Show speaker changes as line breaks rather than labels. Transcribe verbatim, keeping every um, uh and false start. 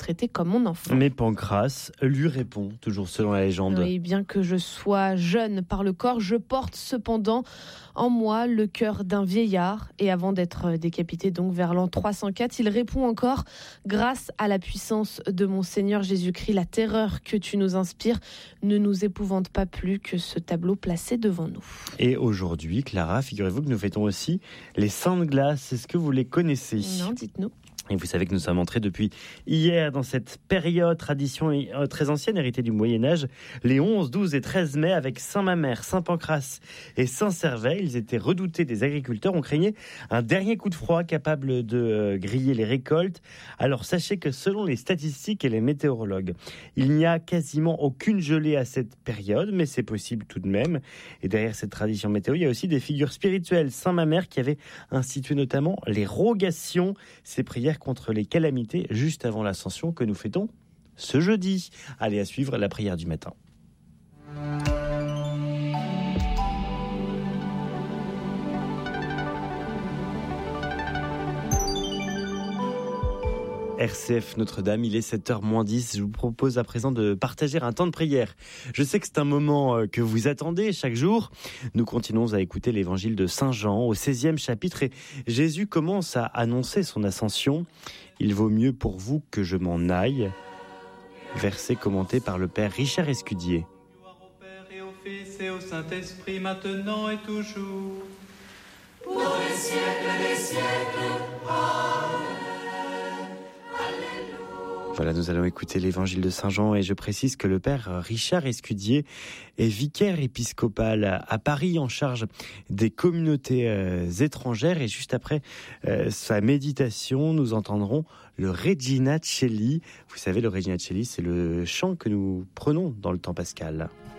traiter comme mon enfant.
Mais Pancrace lui répond, toujours selon la légende.
Oui, bien que je sois jeune par le corps, je porte cependant en moi le cœur d'un vieillard. Et avant d'être décapité, donc vers l'an trois cent quatre, il répond encore: grâce à la puissance de mon Seigneur Jésus-Christ, la terreur que tu nous inspires ne nous épouvante pas plus que ce tableau placé devant nous.
Et aujourd'hui, Clara, figurez-vous que nous fêtons aussi les Saints de glace. Est-ce que vous les connaissez ?
Non, dites-nous.
Et vous savez que nous sommes entrés depuis hier dans cette période, tradition très ancienne, héritée du Moyen-Âge, les onze, douze et treize mai, avec Saint-Mamère, Saint-Pancrace et Saint-Servais. Ils étaient redoutés des agriculteurs. On craignait un dernier coup de froid capable de griller les récoltes. Alors sachez que selon les statistiques et les météorologues, il n'y a quasiment aucune gelée à cette période, mais c'est possible tout de même. Et derrière cette tradition météo, il y a aussi des figures spirituelles. Saint-Mamère qui avait institué notamment les rogations, ces prières contre les calamités juste avant l'ascension que nous fêtons ce jeudi. Allez, à suivre la prière du matin. R C F Notre-Dame, il est sept heures moins dix. Je vous propose à présent de partager un temps de prière. Je sais que c'est un moment que vous attendez chaque jour. Nous continuons à écouter l'évangile de Saint Jean au seizième chapitre et Jésus commence à annoncer son ascension. Il vaut mieux pour vous que je m'en aille. Verset commenté par le Père Richard Escudier.
Gloire au Père et au Fils et au Saint-Esprit, maintenant et toujours.
Pour les siècles des siècles. Amen.
Voilà, nous allons écouter l'évangile de Saint Jean et je précise que le Père Richard Escudier est vicaire épiscopal à Paris en charge des communautés euh, étrangères et juste après euh, sa méditation, nous entendrons le Regina Coeli. Vous savez, le Regina Coeli, c'est le chant que nous prenons dans le temps pascal.